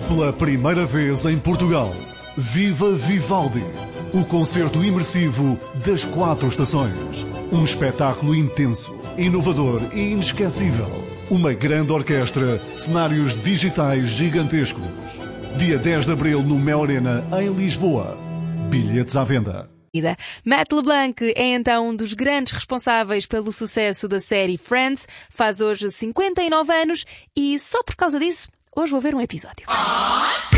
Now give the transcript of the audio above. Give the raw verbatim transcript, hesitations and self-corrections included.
Pela primeira vez em Portugal, Viva Vivaldi, o concerto imersivo das quatro estações. Um espetáculo intenso, inovador e inesquecível. Uma grande orquestra, cenários digitais gigantescos. Dia dez de abril no Mel Arena, em Lisboa. Bilhetes à venda. Matt LeBlanc é então um dos grandes responsáveis pelo sucesso da série Friends. Faz hoje cinquenta e nove anos e só por causa disso, hoje vou ver um episódio.